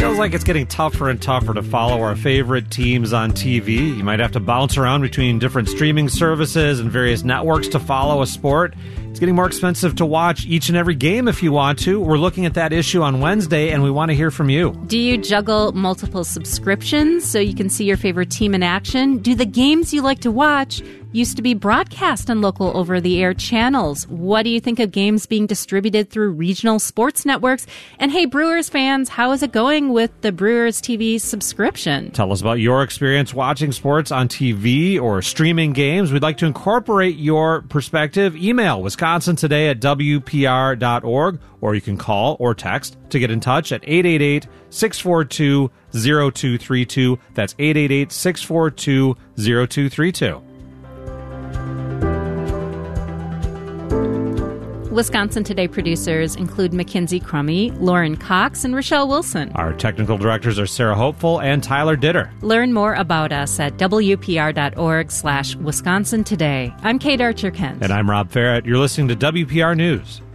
Feels like it's getting tougher and tougher to follow our favorite teams on TV. You might have to bounce around between different streaming services and various networks to follow a sport. It's getting more expensive to watch each and every game if you want to. We're looking at that issue on Wednesday, and we want to hear from you. Do you juggle multiple subscriptions so you can see your favorite team in action? Do the games you like to watch used to be broadcast on local over-the-air channels? What do you think of games being distributed through regional sports networks? And hey, Brewers fans, how is it going with the Brewers TV subscription? Tell us about your experience watching sports on TV or streaming games. We'd like to incorporate your perspective. Email wisconsintoday@wpr.org, or you can call or text to get in touch at 888-642-0232. That's 888-642-0232. Wisconsin Today producers include Mackenzie Crummy, Lauren Cox, and Rochelle Wilson. Our technical directors are Sarah Hopeful and Tyler Ditter. Learn more about us at wpr.org/Wisconsin Today. I'm Kate Archer-Kent. And I'm Rob Farrett. You're listening to WPR News.